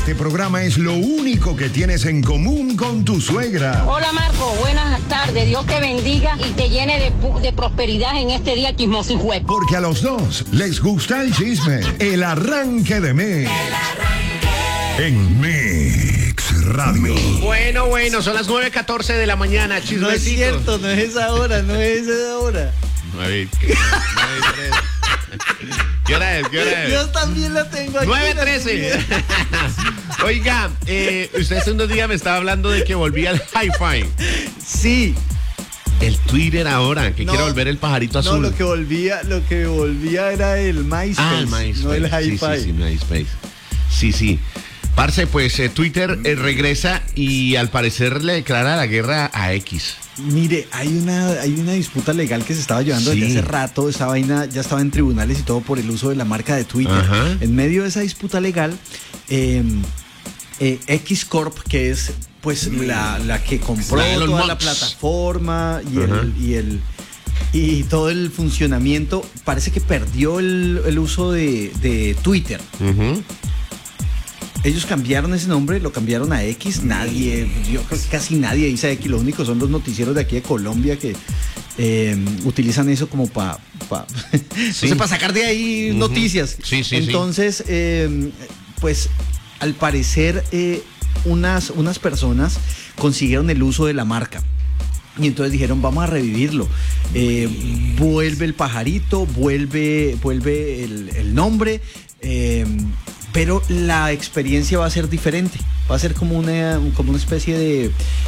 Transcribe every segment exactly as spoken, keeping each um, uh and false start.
Este programa es lo único que tienes en común con tu suegra. Hola Marco, buenas tardes. Dios te bendiga y te llene de, de prosperidad en este día chismoso y juez. Porque a los dos les gusta el chisme. El arranque de mes. El arranque. En Mix Radio. Bueno, bueno, son las nueve catorce de la mañana, chismecito. No es cierto, no es esa hora, no es esa hora. nueve, ¿qué? ¿Qué hora es? ¿Qué hora es? Yo también la tengo aquí. nueve trece. Oiga, eh, usted hace unos días me estaba hablando de que volvía al hi-fi. Sí. El Twitter ahora, que No, quiere volver el pajarito azul. No, lo que volvía, lo que volvía era el MySpace, Ah, el MySpace. no el Sí, Hi-Fi. sí, sí, MySpace. Sí, sí. Parce, pues eh, Twitter eh, regresa y al parecer le declara la guerra a X. Mire, hay una, hay una disputa legal que se estaba llevando Sí. desde hace rato. Esa vaina ya estaba en tribunales y todo por el uso de la marca de Twitter. Ajá. En medio de esa disputa legal, eh, eh, X Corp, que es pues la, la que compró La de los toda la mods. plataforma y Ajá. el, y el y todo el funcionamiento, parece que perdió el, el uso de, de Twitter. Uh-huh. Ellos cambiaron ese nombre, lo cambiaron a X. Nadie, yo creo que casi nadie dice X. Lo único son los noticieros de aquí de Colombia que eh, utilizan eso como para pa, Sí. no sé, pa sacar de ahí Ujú. noticias. Sí, sí, Entonces, eh, pues al parecer eh, unas, unas personas consiguieron el uso de la marca. Y entonces dijeron, vamos a revivirlo. Eh, vuelve el pajarito, vuelve, vuelve el, el nombre. Eh, pero la experiencia va a ser diferente, va a ser como una, como una especie de,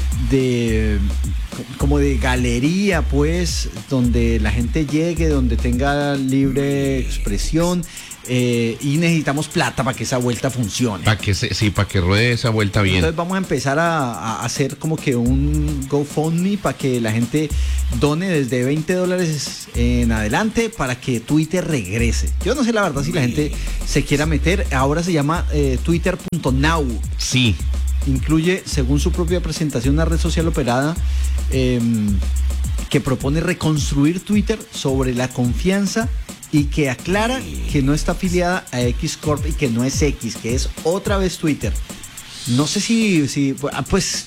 de como de galería, pues, donde la gente llegue, donde tenga libre expresión, eh, y necesitamos plata para que esa vuelta funcione. Para que se, sí, para que ruede esa vuelta bien. Entonces vamos a empezar a, a hacer como que un GoFundMe para que la gente done desde veinte dólares en adelante para que Twitter regrese. Yo no sé la verdad si la gente se quiera meter. Ahora se llama eh, twitter punto now. Sí. Incluye, según su propia presentación, una red social operada eh, que propone reconstruir Twitter sobre la confianza y que aclara que no está afiliada a X Corp y que no es X, que es otra vez Twitter. No sé si, si pues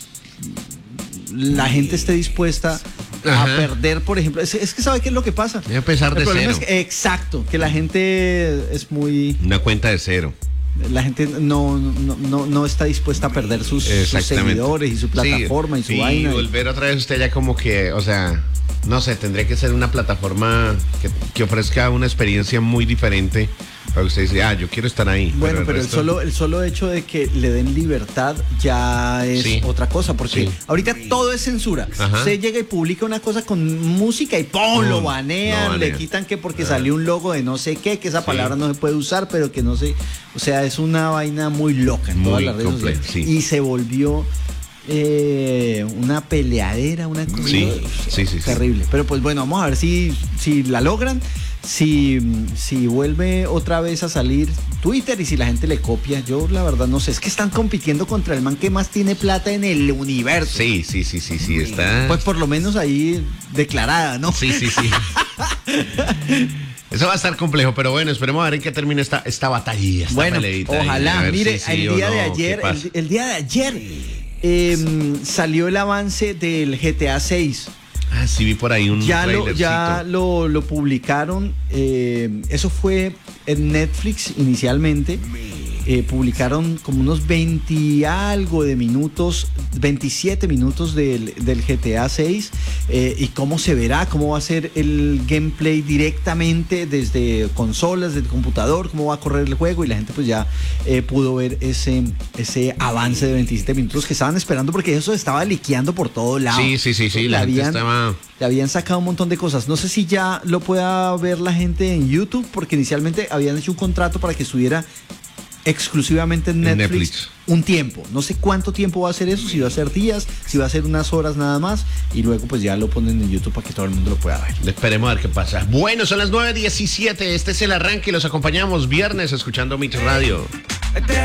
la gente esté dispuesta Ajá. a perder, por ejemplo. Es, es que ¿sabe qué es lo que pasa? Voy a empezar de El problema cero. es que, exacto, que la gente es muy... Una cuenta de cero. La gente no, no, no, no está dispuesta a perder sus, sus Exactamente. seguidores y su plataforma Sí, y su sí, vaina. volver otra vez usted ya como que, o sea, no sé, tendría que ser una plataforma que, que ofrezca una experiencia muy diferente para que usted dice, ah, yo quiero estar ahí. Bueno, pero, el, resto- solo, el solo hecho de que le den libertad ya es Sí. otra cosa, porque Sí. ahorita todo es censura. Ajá. Usted llega y publica una cosa con música y ¡pum! Lo Pum, banean, lo banean. le quitan que porque Ah. salió un logo de no sé qué, que esa Sí. palabra no se puede usar, pero que no sé. O sea, es una vaina muy loca en todas Muy las redes compleja, sociales. sí. Y se volvió eh, una peleadera, una cosa Sí, sí, sí, sí. terrible. Pero pues bueno, vamos a ver si, si la logran. Si, si vuelve otra vez a salir Twitter y si la gente le copia, yo la verdad no sé, es que están compitiendo contra el man que más tiene plata en el universo. Sí, sí, sí, sí, sí, está... Pues por lo menos ahí declarada, ¿no? Sí, sí, sí. Eso va a estar complejo, pero bueno, esperemos a ver en qué termina esta, esta batalla, esta Bueno, peleadita ahí, a ojalá. ver Mire, si sí el o día no, de qué ayer, pasa. el, el día de ayer eh, salió el avance del G T A seis. Ah, sí, vi por ahí un Ya lo, trailercito. ya lo, lo publicaron, eh, eso fue en Netflix inicialmente, eh, publicaron como unos veinte y algo de minutos, veintisiete minutos del, del G T A seis, eh, y cómo se verá, cómo va a ser el gameplay directamente desde consolas, desde computador, cómo va a correr el juego, y la gente pues ya eh, pudo ver ese, ese avance de veintisiete minutos que estaban esperando porque eso estaba liqueando por todo lado. Sí, sí, sí, sí, la gente estaba... Le habían sacado un montón de cosas. No sé si ya lo pueda ver la gente en YouTube, porque inicialmente habían hecho un contrato para que estuviera exclusivamente en En Netflix, Netflix. un tiempo. No sé cuánto tiempo va a ser eso, si va a ser días, si va a ser unas horas nada más, y luego pues ya lo ponen en YouTube para que todo el mundo lo pueda ver. Esperemos a ver qué pasa. Bueno, son las nueve diecisiete, este es el arranque y los acompañamos viernes escuchando Mix Radio.